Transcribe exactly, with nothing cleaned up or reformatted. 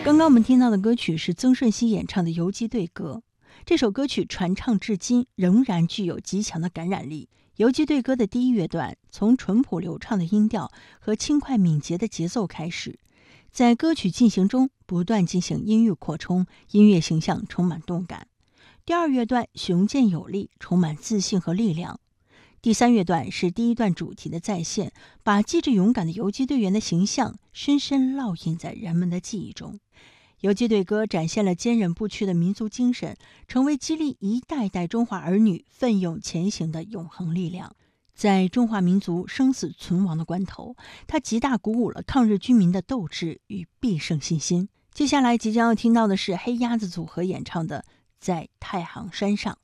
刚刚我们听到的歌曲是曾舜晞演唱的《游击队歌》，这首歌曲传唱至今仍然具有极强的感染力。游击队歌的第一乐段从淳朴流畅的音调和轻快敏捷的节奏开始，在歌曲进行中不断进行音域扩充，音乐形象充满动感。第二乐段雄健有力，充满自信和力量。第三乐段是第一段主题的再现，把机智勇敢的游击队员的形象深深烙印在人们的记忆中。游击队歌展现了坚韧不屈的民族精神，成为激励一代代中华儿女奋勇前行的永恒力量。在中华民族生死存亡的关头，它极大鼓舞了抗日军民的斗志与必胜信心。接下来即将要听到的是黑鸭子组合演唱的《在太行山上》。